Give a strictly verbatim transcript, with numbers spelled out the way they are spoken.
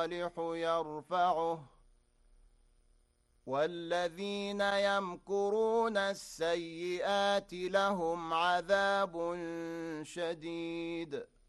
الصالح يرفعه والذين يمكرون السيئات لهم عذاب شديد